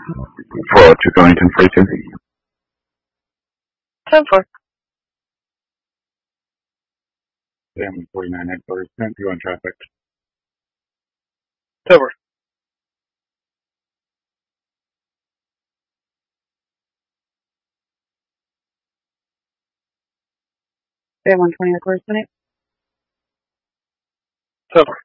For to Arlington Freighton. 10-4. Family 49 headquarters, 10-2 on traffic. 10-4. Bay 120 headquarters, 10-8. 10-4.